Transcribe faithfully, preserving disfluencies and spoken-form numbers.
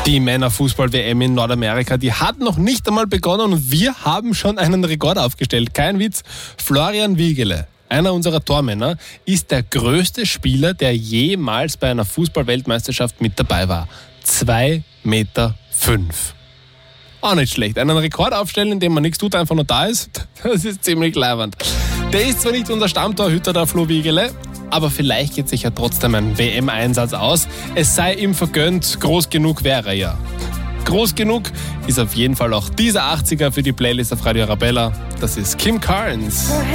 Die Männerfußball-W M in Nordamerika, die hat noch nicht einmal begonnen und wir haben schon einen Rekord aufgestellt. Kein Witz. Florian Wiegele, einer unserer Tormänner, ist der größte Spieler, der jemals bei einer Fußball-Weltmeisterschaft mit dabei war. zwei Meter fünf. Auch nicht schlecht. Einen Rekord aufstellen, in dem man nichts tut, einfach nur da ist, das ist ziemlich leiwand. Der ist zwar nicht unser Stammtorhüter, der Flo Wiegele, aber vielleicht geht sich ja trotzdem ein W M-Einsatz aus. Es sei ihm vergönnt, groß genug wäre er ja. Groß genug ist auf jeden Fall auch dieser achtziger für die Playlist auf Radio Arabella. Das ist Kim Carnes.